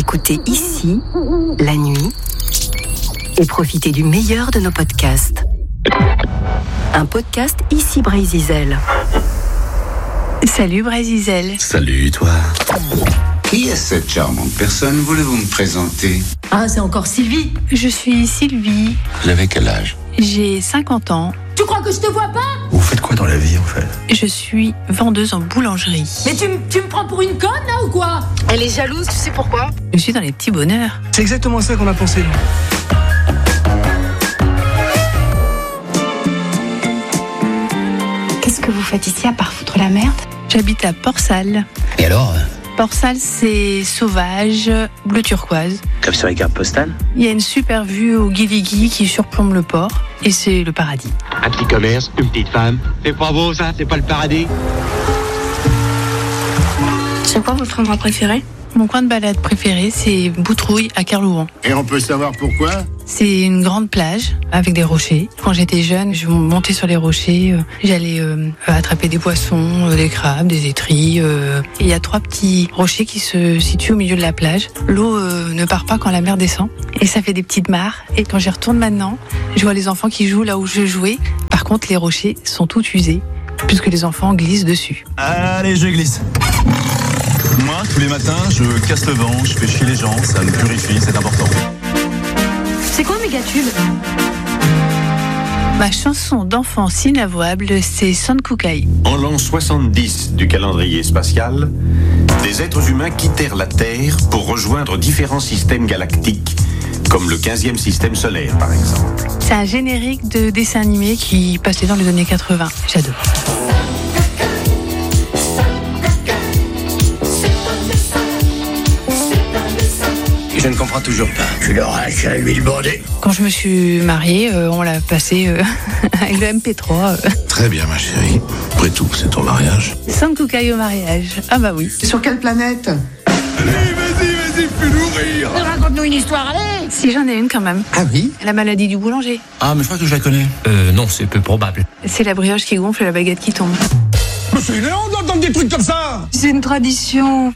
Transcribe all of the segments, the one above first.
Écoutez ici, la nuit, et profitez du meilleur de nos podcasts. Un podcast ici Brézizel. Salut Brézizel. Salut toi. Qui est cette charmante personne? Voulez-vous me présenter? Ah, c'est encore Sylvie. Je suis Sylvie. Vous avez quel âge? J'ai 50 ans. Tu crois que je te vois pas? Vous faites quoi dans la vie en fait? Je suis vendeuse en boulangerie. Mais tu me prends pour une conne là ou quoi? Elle est jalouse, tu sais pourquoi? Je suis dans les petits bonheurs. C'est exactement ça qu'on a pensé. Qu'est-ce que vous faites ici à part foutre la merde? J'habite à Port-Salle. Et alors? Port-Salle, c'est sauvage, bleu turquoise. Comme sur les cartes postales? Il y a une super vue au Guiligui qui surplombe le port. Et c'est le paradis. Un petit commerce, une petite femme. C'est pas beau ça, c'est pas le paradis. C'est quoi votre endroit préféré? Mon coin de balade préféré, c'est Boutrouille à Kerlouan. Et on peut savoir pourquoi? C'est une grande plage avec des rochers. Quand j'étais jeune, je montais sur les rochers. J'allais attraper des poissons, des crabes, des étrilles. Il y a 3 petits rochers qui se situent au milieu de la plage. L'eau ne part pas quand la mer descend. Et ça fait des petites mares. Et quand j'y retourne maintenant, je vois les enfants qui jouent là où je jouais. Par contre, les rochers sont tout usés puisque les enfants glissent dessus. Allez, je glisse. Moi, tous les matins, je casse le vent, je fais chier les gens, ça me purifie, c'est important. C'est quoi Mégatube? Ma chanson d'enfance inavouable, c'est Sankukai. En l'an 70 du calendrier spatial, des êtres humains quittèrent la Terre pour rejoindre différents systèmes galactiques, comme le 15e système solaire, par exemple. C'est un générique de dessin animé qui passait dans les années 80. J'adore. Je ne comprends toujours pas. Tu leur arraches à l'huile bordée. Quand je me suis mariée, on l'a passé avec le MP3. Très bien ma chérie. Après tout, c'est ton mariage. Sankukai au mariage. Ah bah oui. Sur quelle planète? Vas-y, fais-nous rire. Raconte-nous une histoire, allez. Si j'en ai une quand même. Ah oui? La maladie du boulanger. Ah, mais je crois que je la connais. Non, c'est peu probable. C'est la brioche qui gonfle et la baguette qui tombe. Mais c'est énorme d'entendre des trucs comme ça! C'est une tradition.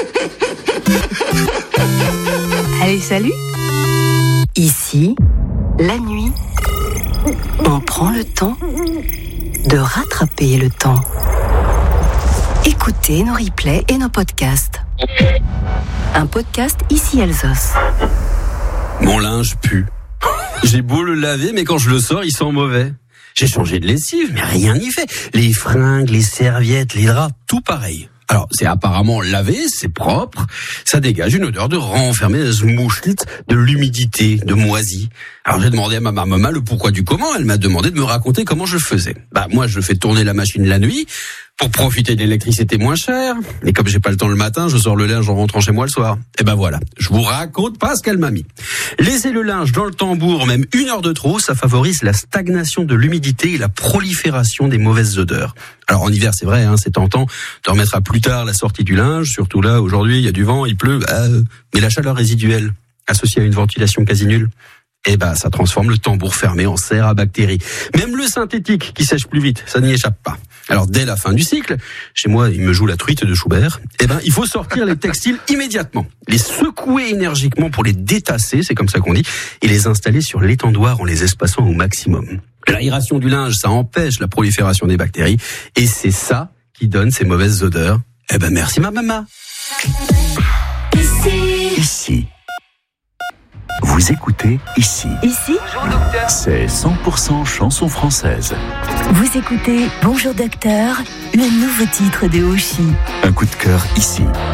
Allez, salut. Ici, la nuit, on prend le temps de rattraper le temps. Écoutez nos replays et nos podcasts. Un podcast ici Alsos. Mon linge pue. J'ai beau le laver, mais quand je le sors, il sent mauvais. J'ai changé de lessive, mais rien n'y fait. Les fringues, les serviettes, les draps, tout pareil. Alors, c'est apparemment lavé, c'est propre, ça dégage une odeur de renfermé, de l'humidité, de moisi. Alors, j'ai demandé à ma maman le pourquoi du comment, elle m'a demandé de me raconter comment je faisais. Moi, je fais tourner la machine la nuit, pour profiter de l'électricité moins chère. Et comme j'ai pas le temps le matin, je sors le linge en rentrant chez moi le soir. Et ben voilà, je vous raconte pas ce qu'elle m'a mis. Laisser le linge dans le tambour, même 1 heure de trop, ça favorise la stagnation de l'humidité et la prolifération des mauvaises odeurs. Alors en hiver, c'est vrai, c'est tentant de remettre à plus tard la sortie du linge, surtout là, aujourd'hui, il y a du vent, il pleut, mais la chaleur résiduelle, associée à une ventilation quasi nulle, ça transforme le tambour fermé en serre à bactéries. Même le synthétique qui sèche plus vite, ça n'y échappe pas. Alors dès la fin du cycle, chez moi il me joue la truite de Schubert, il faut sortir les textiles immédiatement, les secouer énergiquement pour les détasser, c'est comme ça qu'on dit, et les installer sur l'étendoir en les espaçant au maximum. L'aération du linge, ça empêche la prolifération des bactéries, et c'est ça qui donne ces mauvaises odeurs. Merci ma maman. Ici. Vous écoutez Ici. Ici, C'est 100% chanson française. vous écoutez Bonjour Docteur, le nouveau titre de Oshi. Un coup de cœur ici.